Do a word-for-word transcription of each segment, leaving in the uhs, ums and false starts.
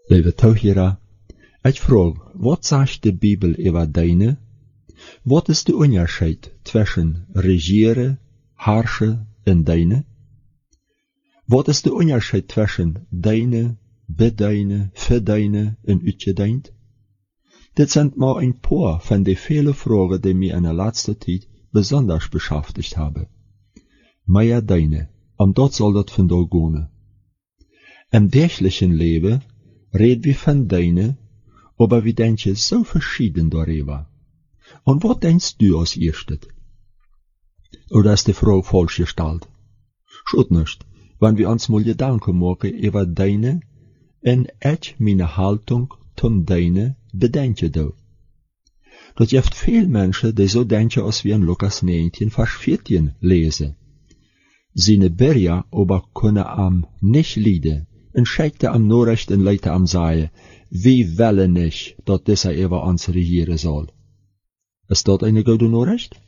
Lieve toehoorder, ik vraag, wat zegt de Bibel over deine? Wat is de onderscheid tussen regieren, herrschen en deine? Wat is de onderscheid tussen deine, bedeine, verdeine en uitgedeint? Dit zijn maar een paar van de vele vragen die mij in de laatste tijd besonders beschäftigt hebben. Meer deine, om dat zal dat vandaag gaan. Im dagelijkse leven reden wir von deine, aber wir denken so verschieden darüber. Und was denkst du als erstes? Oder ist die Frage falsch gestellt? Schaut nicht, wenn wir uns mal Gedanken machen über deine, en ich meine Haltung zum deine bedenken do. Dat gibt veel Menschen, die so denken, als wir in Lukas negentien, Vers vierzehn lesen. Seine Berja aber können am nicht leiden, en scheikte am Norrecht en leite am Saie, wie welle nicht, dat dieser über uns regieren soll. Ist dat eine gute Norrecht?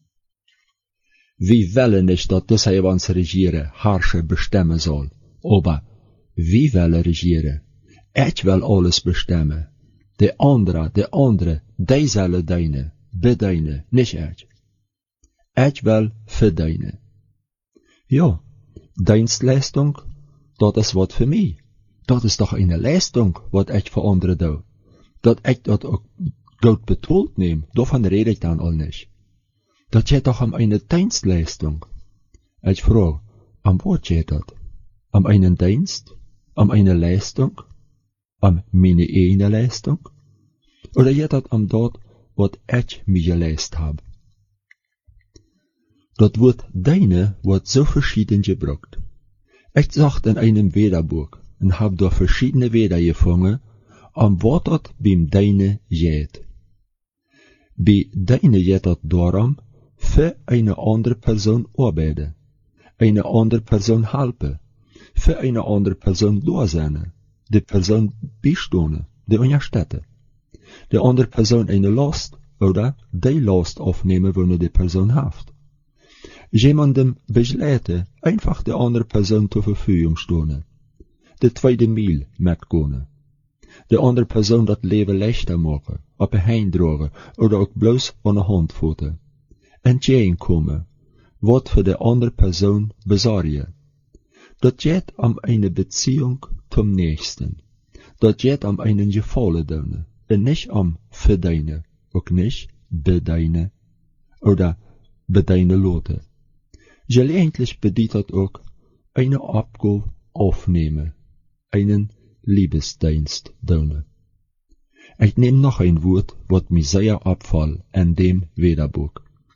Wie welle nicht, dat dieser über uns regieren, herrschen, bestemmen soll. Aber, wie welle regieren? Ich will alles bestemmen. De andere, de andere, die zullen deine, bedeine, nicht ich. Ich will verdeine. Ja, Dienstleistung, dat is wat voor mij. Dat is toch een leistung, wat ik voor anderen doe. Dat ik dat ook goed betoeld neem, daarvan rede ik dan al niet. Dat gaat toch om een dienstleistung. Ik vraag, om wat gaat dat? Om een dienst? Om een leistung? Om mijn eigen leistung? Oder gaat dat om dat, wat ik mij geleist heb? Dat woord deine wordt zo verschieden gebruikt. Ich sagte in einem Wederbuch und hab da verschiedene Weder gefunden, am wat dat beim deine geht. Bei deine geht dat darum, für eine andere Person arbeiten, eine andere Person helfen, für eine andere Person da sein, die Person beistehen, die unterstützen, die andere Person eine Last oder die Last aufnehmen, wenn die Person hat. Jemandem begleiten, einfach der andere Person zur Verfügung stehen. De tweede Mil mitgehen. De andere Person dat Leben leichter machen, op een heen dragen, oder ook bloß an de hand voeten. Entgegenkommen, wat für de andere Person besorgen. Dat geht um eine Beziehung zum Nächsten. Dat geht um einen Gefallen doen, en nicht um verdienen, ook nicht bedeinen, oder bedeinen laten. Gelegentlich bedeutet dat ook eine Abgabe aufnehmen, einen Liebesdienst doen. Ich nehm noch ein Wort, wat mir sehr abfall in dem Wederbuch.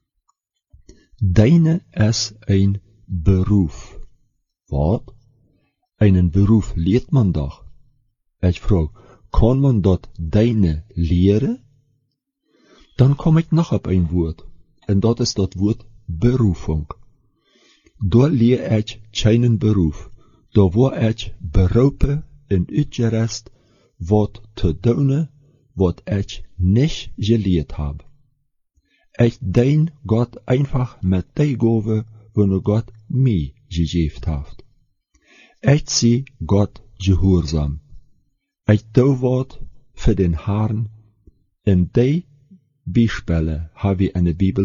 Deine ist ein Beruf. Wat? Einen Beruf lehrt man doch. Ich frag, kann man dort deine lehren? Dann komm ich noch auf ein Wort, und dat ist dat Wort Berufung. Da leer ich keinen Beruf, da war ich berufen en uitgerust wat te doen, wat ich nicht gelehrt hab. Ich dien Gott einfach mit die Gabe, wo Gott mir gegeben hat. Ich sie Gott gehorsam. Ich tu wat für den Herrn, en die Beispiele habe ich in der Bibel